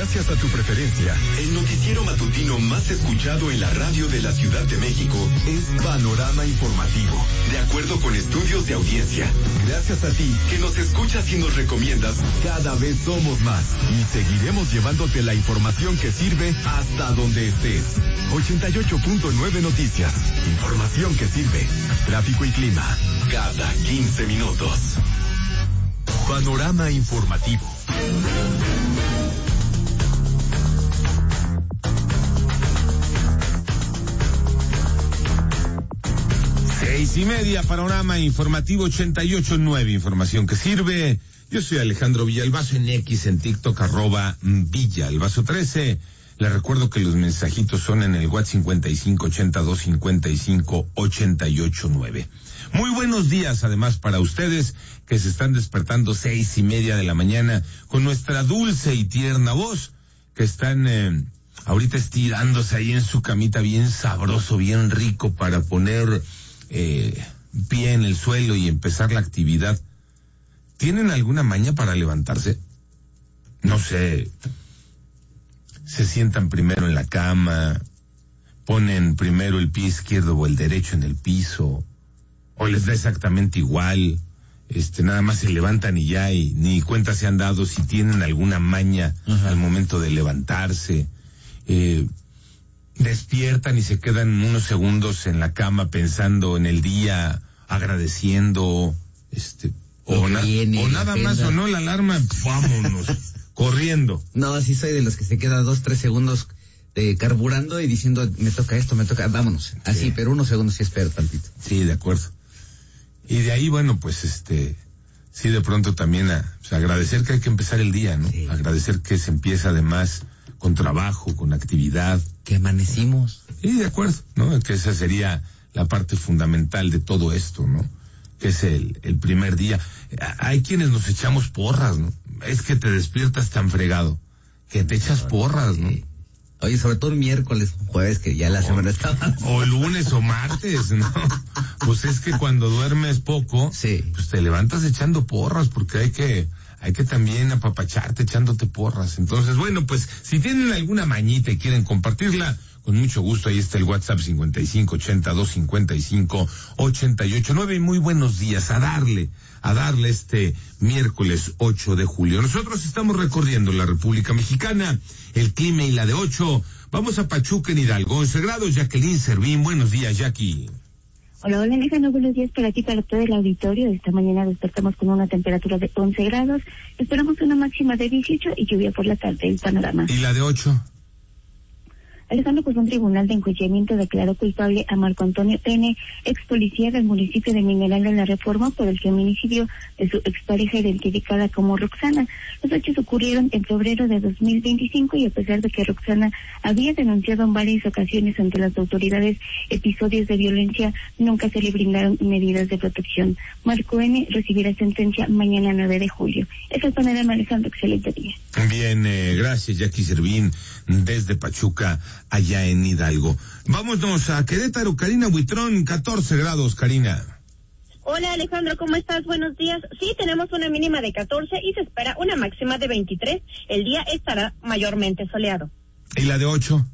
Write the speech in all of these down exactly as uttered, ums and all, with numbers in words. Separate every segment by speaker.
Speaker 1: Gracias a tu preferencia, el noticiero matutino más escuchado en la radio de la Ciudad de México es Panorama Informativo, de acuerdo con estudios de audiencia. Gracias a ti, que nos escuchas y nos recomiendas, cada vez somos más y seguiremos llevándote la información que sirve hasta donde estés. ochenta y ocho punto nueve Noticias. Información que sirve. Tráfico y clima. Cada quince minutos. Panorama Informativo.
Speaker 2: Seis y media, Panorama Informativo ochenta y ocho punto nueve, información que sirve. Yo soy Alejandro Villalbazo, en X, en TikTok, arroba Villalbazo trece. Les recuerdo que los mensajitos son en el WhatsApp cincuenta y cinco ochenta y dos cincuenta y cinco ochenta y ocho nueve. Muy buenos días, además, para ustedes que se están despertando seis y media de la mañana con nuestra dulce y tierna voz, que están eh, ahorita estirándose ahí en su camita bien sabroso, bien rico, para poner eh, pie en el suelo y empezar la actividad. ¿Tienen alguna maña para levantarse? No sé, se sientan primero en la cama, ponen primero el pie izquierdo o el derecho en el piso, o les da exactamente igual, este, nada más se levantan y ya, y ni cuenta se han dado si tienen alguna maña Ajá. al momento de levantarse. Eh, despiertan y se quedan unos segundos en la cama pensando en el día, agradeciendo, este, o, na- o nada más sonó la alarma, vámonos, corriendo.
Speaker 3: No, sí soy de los que se queda dos, tres segundos eh, carburando y diciendo, me toca esto, me toca, vámonos. Así, sí. Pero unos segundos sí espero tantito.
Speaker 2: Sí, de acuerdo. Y de ahí, bueno, pues este, sí, de pronto también a, pues, agradecer que hay que empezar el día, ¿no? Sí. Agradecer que se empieza además con trabajo, con actividad.
Speaker 3: Que amanecimos.
Speaker 2: Sí, de acuerdo, ¿no? Que esa sería la parte fundamental de todo esto, ¿no? Que es el, el primer día. Hay quienes nos echamos porras, ¿no? Es que te despiertas tan fregado, que te echas porras, ¿no? Sí.
Speaker 3: Oye, sobre todo el miércoles, jueves, que ya la o, semana estaba.
Speaker 2: O lunes o martes, ¿no? Pues es que cuando duermes poco,
Speaker 3: sí.
Speaker 2: pues te levantas echando porras, porque hay que, hay que también apapacharte echándote porras. Entonces, bueno, pues, si tienen alguna mañita y quieren compartirla, con mucho gusto, ahí está el WhatsApp cincuenta y cinco ochenta y dos cincuenta y cinco ochenta y ocho nueve. Y muy buenos días, a darle, a darle este miércoles ocho de julio. Nosotros estamos recorriendo la República Mexicana, el clima y la de ocho. Vamos a Pachuca, en Hidalgo, once grados. Jacqueline Servín, buenos días, Jackie.
Speaker 4: Hola, hola, Alejandro, buenos días para ti, para todo el auditorio. Esta mañana despertamos con una temperatura de once grados. Esperamos una máxima de dieciocho y lluvia por la tarde. El panorama.
Speaker 2: ¿Y la de ocho?
Speaker 4: Alejandro, pues un tribunal de enjuiciamiento declaró culpable a Marco Antonio N., ex policía del municipio de Mineral de la Reforma, por el feminicidio de su expareja identificada como Roxana. Los hechos ocurrieron en febrero de dos mil veinticinco y a pesar de que Roxana había denunciado en varias ocasiones ante las autoridades episodios de violencia, nunca se le brindaron medidas de protección. Marco N. recibirá sentencia mañana nueve de julio. Esa es el panorama, Alejandro, excelente día.
Speaker 2: Bien, eh, gracias, Jackie Servín, desde Pachuca, allá en Hidalgo. Vámonos a Querétaro, Karina Buitrón, catorce grados, Karina.
Speaker 5: Hola, Alejandro, ¿cómo estás? Buenos días. Sí, tenemos una mínima de catorce y se espera una máxima de veintitrés. El día estará mayormente soleado.
Speaker 2: ¿Y la de ocho?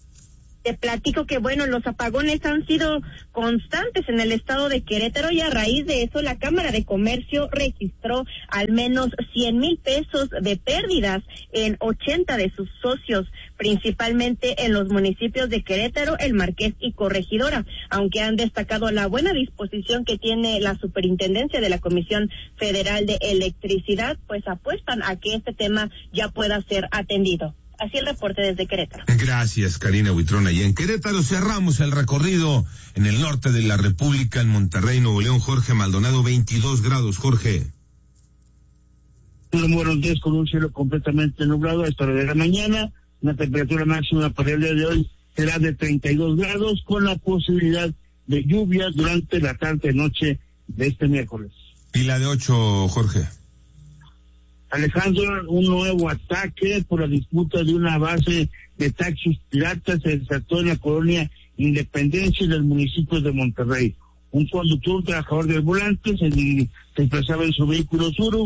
Speaker 5: Te platico que, bueno, los apagones han sido constantes en el estado de Querétaro y a raíz de eso la Cámara de Comercio registró al menos cien mil pesos de pérdidas en ochenta de sus socios, principalmente en los municipios de Querétaro, El Marqués y Corregidora, aunque han destacado la buena disposición que tiene la superintendencia de la Comisión Federal de Electricidad, pues apuestan a que este tema ya pueda ser atendido. Así el reporte desde Querétaro.
Speaker 2: Gracias, Karina Buitrón. Allá en Querétaro cerramos el recorrido en el norte de la República, en Monterrey, Nuevo León. Jorge Maldonado, veintidós grados, Jorge.
Speaker 6: Muy buenos días, con un cielo completamente nublado a esta hora de la mañana. La temperatura máxima para el día de hoy será de treinta y dos grados, con la posibilidad de lluvias durante la tarde noche de este miércoles.
Speaker 2: ¿Y la de ocho, Jorge?
Speaker 6: Alejandro, un nuevo ataque por la disputa de una base de taxis piratas se desató en la colonia Independencia del municipio de Monterrey. Un conductor, un trabajador del volante, se desplazaba en su vehículo Tsuru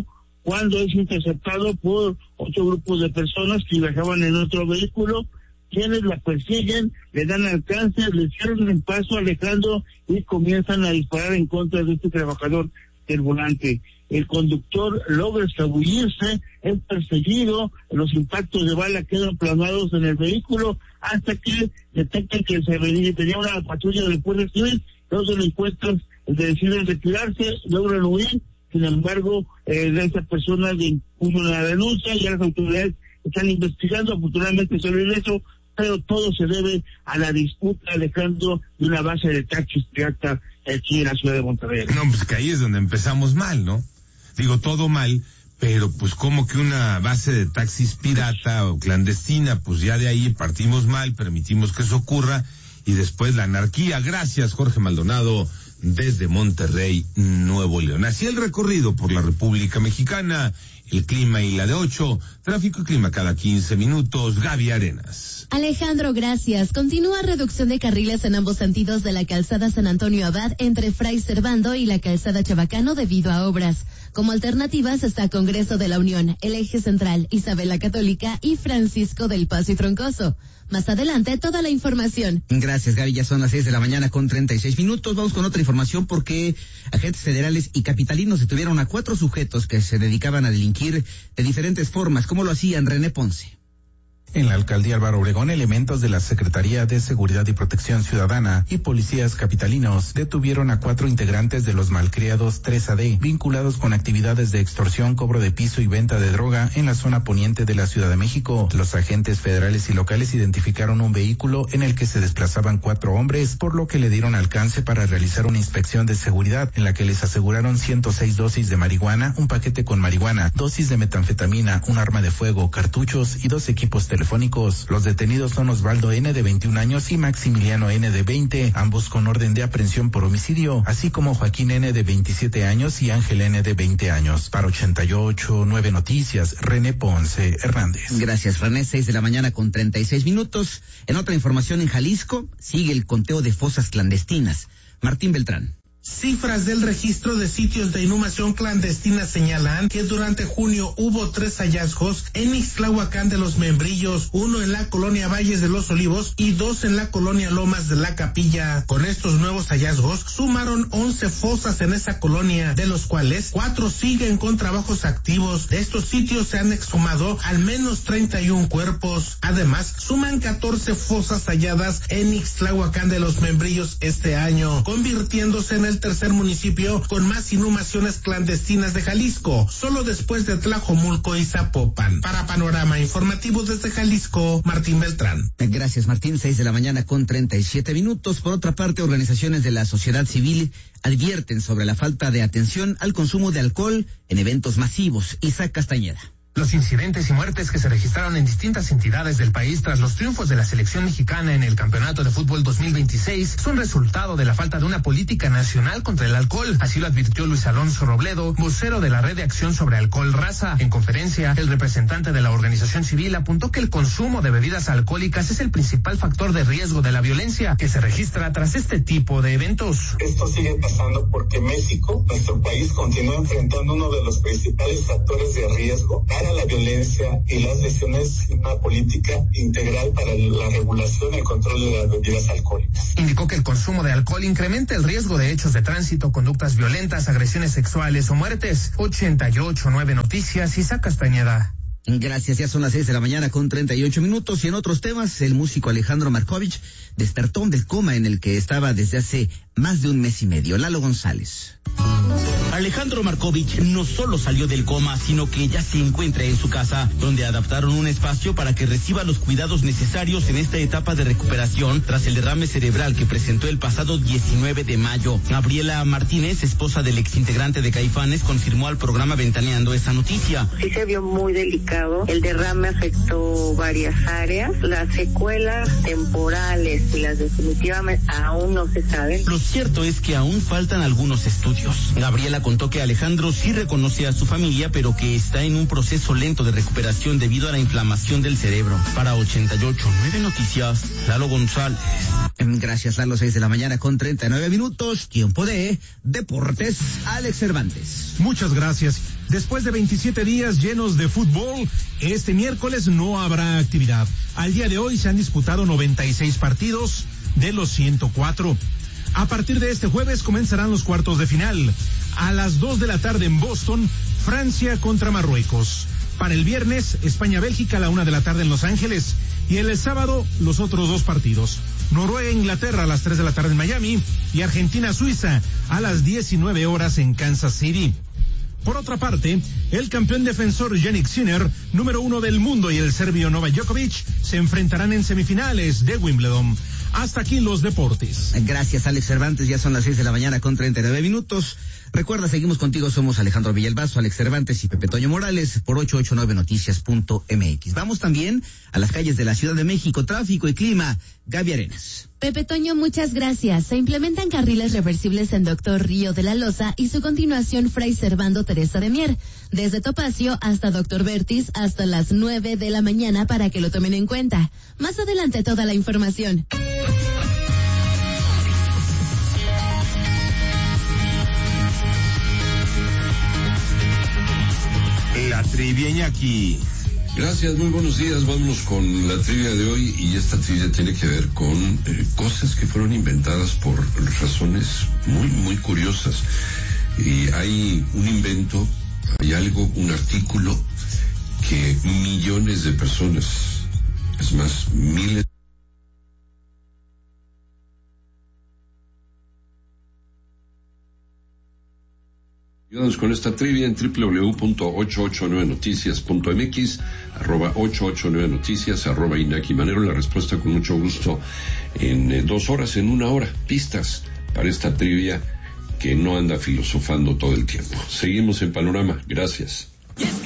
Speaker 6: cuando es interceptado por otro grupo de personas que viajaban en otro vehículo, quienes la persiguen, le dan alcance, le cierran el paso a Alejandro y comienzan a disparar en contra de este trabajador del volante. El conductor logra escabullirse, es perseguido, los impactos de bala quedan plasmados en el vehículo hasta que detectan que se venía, tenía una patrulla del Guardia Civil, los delincuentes deciden retirarse, logran huir, sin embargo, eh, de esa persona le impuso una denuncia, ya las autoridades están investigando, afortunadamente sobre eso, pero todo se debe a la disputa, Alejandro, de una base de taxis pirata aquí en la ciudad de Monterrey.
Speaker 2: No, pues que ahí es donde empezamos mal, ¿no? Digo, todo mal, pero pues como que una base de taxis pirata o clandestina, pues ya de ahí partimos mal, permitimos que eso ocurra, y después la anarquía. Gracias, Jorge Maldonado, desde Monterrey, Nuevo León. Así el recorrido por la República Mexicana, el clima y la de ocho, tráfico y clima cada quince minutos. Gaby Arenas.
Speaker 7: Alejandro, gracias. Continúa reducción de carriles en ambos sentidos de la calzada San Antonio Abad entre Fray Servando y la calzada Chabacano debido a obras. Como alternativas está Congreso de la Unión, el Eje Central, Isabel la Católica y Francisco del Paso y Troncoso. Más adelante, toda la información.
Speaker 3: Gracias, Gaby. Ya son las seis de la mañana con treinta y seis minutos. Vamos con otra información porque agentes federales y capitalinos detuvieron a cuatro sujetos que se dedicaban a delinquir de diferentes formas. ¿Cómo lo hacían? René Ponce.
Speaker 8: En la alcaldía Álvaro Obregón, elementos de la Secretaría de Seguridad y Protección Ciudadana y policías capitalinos detuvieron a cuatro integrantes de los malcriados tres A D, vinculados con actividades de extorsión, cobro de piso y venta de droga en la zona poniente de la Ciudad de México. Los agentes federales y locales identificaron un vehículo en el que se desplazaban cuatro hombres, por lo que le dieron alcance para realizar una inspección de seguridad en la que les aseguraron ciento seis dosis de marihuana, un paquete con marihuana, dosis de metanfetamina, un arma de fuego, cartuchos y dos equipos telefónicos. Los detenidos son Osvaldo N. de veintiún años y Maximiliano N. de veinte, ambos con orden de aprehensión por homicidio, así como Joaquín N. de veintisiete años y Ángel N. de veinte años. Para ochenta y ocho, nueve Noticias, René Ponce Hernández.
Speaker 3: Gracias, René. Seis de la mañana con treinta y seis minutos. En otra información, en Jalisco sigue el conteo de fosas clandestinas. Martín Beltrán.
Speaker 9: Cifras del registro de sitios de inhumación clandestina señalan que durante junio hubo tres hallazgos en Ixtlahuacán de los Membrillos, uno en la colonia Valles de los Olivos y dos en la colonia Lomas de la Capilla. Con estos nuevos hallazgos sumaron once fosas en esa colonia, de los cuales cuatro siguen con trabajos activos. De estos sitios se han exhumado al menos treinta y un cuerpos. Además, suman catorce fosas halladas en Ixtlahuacán de los Membrillos este año, convirtiéndose en el el tercer municipio con más inhumaciones clandestinas de Jalisco, solo después de Tlajomulco y Zapopan. Para Panorama Informativo desde Jalisco, Martín Beltrán.
Speaker 3: Gracias, Martín. Seis de la mañana con treinta y siete minutos. Por otra parte, organizaciones de la sociedad civil advierten sobre la falta de atención al consumo de alcohol en eventos masivos. Isaac Castañeda.
Speaker 10: Los incidentes y muertes que se registraron en distintas entidades del país tras los triunfos de la selección mexicana en el Campeonato de Fútbol dos mil veintiséis son resultado de la falta de una política nacional contra el alcohol. Así lo advirtió Luis Alonso Robledo, vocero de la Red de Acción sobre Alcohol Raza. En conferencia, el representante de la organización civil apuntó que el consumo de bebidas alcohólicas es el principal factor de riesgo de la violencia que se registra tras este tipo de eventos.
Speaker 11: Esto sigue pasando porque México, nuestro país, continúa enfrentando uno de los principales factores de riesgo para la violencia y las lesiones, una política integral para la regulación y el control de las bebidas alcohólicas.
Speaker 10: Indicó que el consumo de alcohol incrementa el riesgo de hechos de tránsito, conductas violentas, agresiones sexuales o muertes. ochenta y ocho, nueve Noticias, Isaac Castañeda.
Speaker 3: Gracias, ya son las seis de la mañana con treinta y ocho minutos. Y en otros temas, el músico Alejandro Markovich despertó del coma en el que estaba desde hace más de un mes y medio. Lalo González.
Speaker 12: Alejandro Markovich no solo salió del coma, sino que ya se encuentra en su casa, donde adaptaron un espacio para que reciba los cuidados necesarios en esta etapa de recuperación tras el derrame cerebral que presentó el pasado diecinueve de mayo. Gabriela Martínez, esposa del exintegrante de Caifanes, confirmó al programa Ventaneando esta noticia.
Speaker 13: Sí se vio muy delicado, el derrame afectó varias áreas, las secuelas temporales y las definitivamente aún no se saben.
Speaker 12: Lo cierto es que aún faltan algunos estudios. Gabriela Panorama contó que Alejandro sí reconoce a su familia, pero que está en un proceso lento de recuperación debido a la inflamación del cerebro. Para ochenta y ocho nueve Noticias, Lalo González.
Speaker 3: Gracias, Lalo, seis de la mañana con treinta y nueve minutos, tiempo de Deportes, Alex Cervantes.
Speaker 14: Muchas gracias. Después de veintisiete días llenos de fútbol, este miércoles no habrá actividad. Al día de hoy se han disputado noventa y seis partidos de los ciento cuatro. A partir de este jueves comenzarán los cuartos de final. A las dos de la tarde en Boston, Francia contra Marruecos. Para el viernes, España-Bélgica a la una de la tarde en Los Ángeles. Y el sábado, los otros dos partidos. Noruega-Inglaterra a las tres de la tarde en Miami. Y Argentina-Suiza a las diecinueve horas en Kansas City. Por otra parte, el campeón defensor Jannik Sinner, número uno del mundo, y el serbio Novak Djokovic se enfrentarán en semifinales de Wimbledon. Hasta aquí los deportes.
Speaker 3: Gracias, Alex Cervantes. Ya son las seis de la mañana con treinta y nueve minutos. Recuerda, seguimos contigo. Somos Alejandro Villalbazo, Alex Cervantes y Pepe Toño Morales por ocho ocho nueve noticias punto m x. Vamos también a las calles de la Ciudad de México. Tráfico y clima. Gaby Arenas.
Speaker 7: Pepe Toño, muchas gracias. Se implementan carriles reversibles en Doctor Río de la Loza y su continuación Fray Servando Teresa de Mier, desde Topacio hasta Doctor Vertis hasta las nueve de la mañana, para que lo tomen en cuenta. Más adelante toda la información.
Speaker 2: La trivia, Iñaki.
Speaker 15: Gracias, muy buenos días. Vámonos con la trivia de hoy, y esta trivia tiene que ver con eh, cosas que fueron inventadas por razones muy, muy curiosas. Y hay un invento, hay algo, un artículo que millones de personas, es más, miles Ayúdanos con esta trivia en doble u doble u doble u punto ocho ocho nueve noticias punto m x, arroba ocho ocho nueve noticias, arroba Iñaki Manero. La respuesta con mucho gusto en eh, dos horas, en una hora. Pistas para esta trivia que no anda filosofando todo el tiempo. Seguimos en Panorama. Gracias.